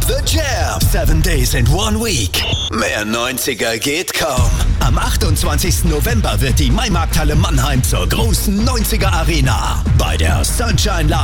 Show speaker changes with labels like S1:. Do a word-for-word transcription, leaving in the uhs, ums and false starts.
S1: The Jam. Seven Days in One Week. Mehr neunziger geht kaum. Am achtundzwanzigsten November wird die Maimarkthalle Mannheim zur großen neunziger Arena. Bei der Sunshine Live.